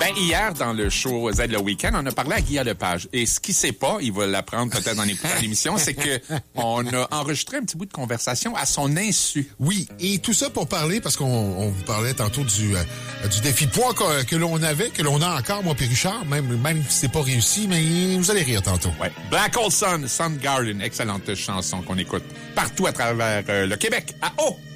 Ben, hier, dans le show Z le Week-end, on a parlé à Guy Lepage. Et ce qu'il sait pas, il va l'apprendre peut-être en écoutant l'émission, c'est que on a enregistré un petit bout de conversation à son insu. Oui, et tout ça pour parler, parce qu'on vous parlait tantôt du défi poids que l'on avait, que l'on a encore, moi puis Richard, même si c'est pas réussi, mais vous allez rire tantôt. Ouais. Black Hole Sun, Soundgarden, excellente chanson qu'on écoute partout à travers le Québec. À haut!